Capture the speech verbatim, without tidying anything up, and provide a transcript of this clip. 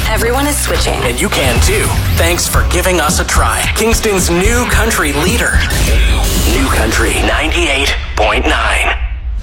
Everyone is switching. And you can too. Thanks for giving us a try. Kingston's new country leader. New Country ninety-eight point nine.